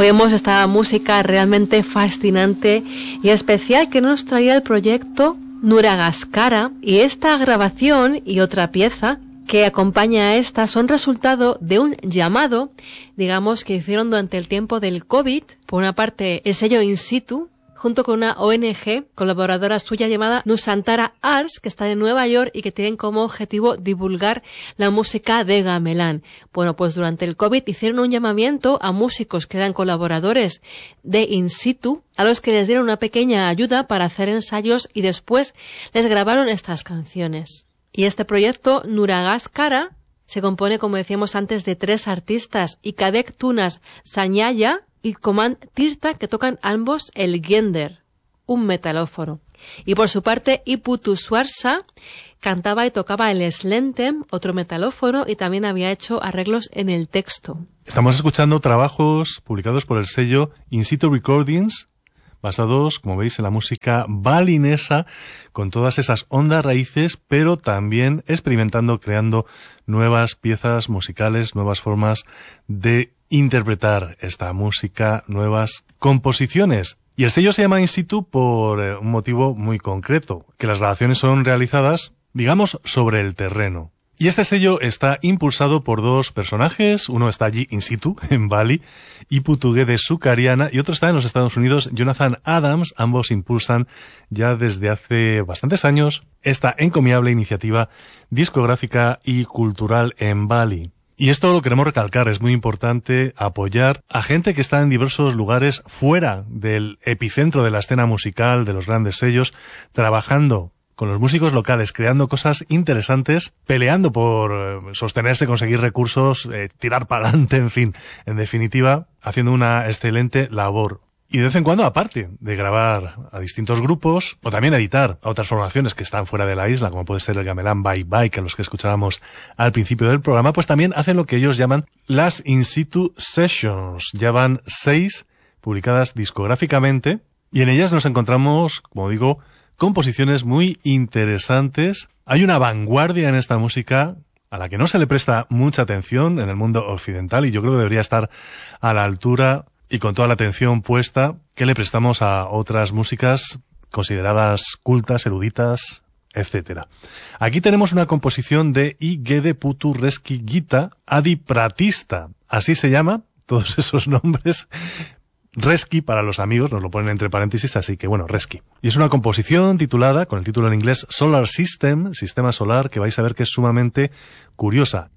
Oímos esta música realmente fascinante y especial que nos traía el proyecto Nuragaskara, y esta grabación y otra pieza que acompaña a esta son resultado de un llamado, digamos, que hicieron durante el tiempo del COVID. Por una parte, el sello In Situ, junto con una ONG colaboradora suya llamada Nusantara Arts, que está en Nueva York y que tienen como objetivo divulgar la música de gamelán. Bueno, pues durante el COVID hicieron un llamamiento a músicos que eran colaboradores de In Situ, a los que les dieron una pequeña ayuda para hacer ensayos y después les grabaron estas canciones. Y este proyecto, Nuragaskara, se compone, como decíamos antes, de 3 artistas, Ikadek Tunas Sanyaya y Koman Tirta, que tocan ambos el gender, un metalófono. Y por su parte, Iputu Swarsa cantaba y tocaba el slentem, otro metalófono, y también había hecho arreglos en el texto. Estamos escuchando trabajos publicados por el sello In Situ Recordings, basados, como veis, en la música balinesa, con todas esas hondas raíces, pero también experimentando, creando nuevas piezas musicales, nuevas formas de interpretar esta música, nuevas composiciones. Y el sello se llama In Situ por un motivo muy concreto, que las grabaciones son realizadas, digamos, sobre el terreno. Y este sello está impulsado por 2 personajes, uno está allí in situ, en Bali, Iputu Gede Sukariana, y otro está en los Estados Unidos, Jonathan Adams. Ambos impulsan ya desde hace bastantes años esta encomiable iniciativa discográfica y cultural en Bali. Y esto lo queremos recalcar, es muy importante apoyar a gente que está en diversos lugares fuera del epicentro de la escena musical, de los grandes sellos, trabajando con los músicos locales, creando cosas interesantes, peleando por sostenerse, conseguir recursos, tirar para adelante, en fin, en definitiva, haciendo una excelente labor. Y de vez en cuando, aparte de grabar a distintos grupos, o también editar a otras formaciones que están fuera de la isla, como puede ser el gamelán Bye Bye, que a los que escuchábamos al principio del programa, pues también hacen lo que ellos llaman las In Situ Sessions. Ya van 6 publicadas discográficamente, y en ellas nos encontramos, como digo, composiciones muy interesantes. Hay una vanguardia en esta música a la que no se le presta mucha atención en el mundo occidental, y yo creo que debería estar a la altura y con toda la atención puesta que le prestamos a otras músicas consideradas cultas, eruditas, etc. Aquí tenemos una composición de Igede Putu Reski Gita Adi Pratista. Así se llama, todos esos nombres. Reski para los amigos, nos lo ponen entre paréntesis, así que bueno, Reski. Y es una composición titulada, con el título en inglés, Solar System, Sistema Solar, que vais a ver que es sumamente curiosa.